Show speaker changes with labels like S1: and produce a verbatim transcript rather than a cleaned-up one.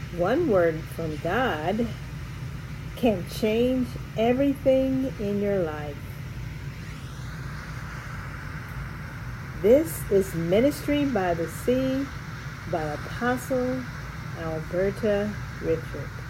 S1: One word from God can change everything in your life. This is Ministry by the Sea by Apostle Alberta Richard.